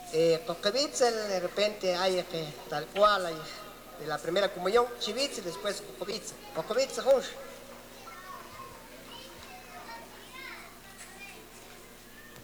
Coquevitzel, de repente hay que tal cual, hay de la primera comunión, chivitzel, después coquevitzel, coquevitzel,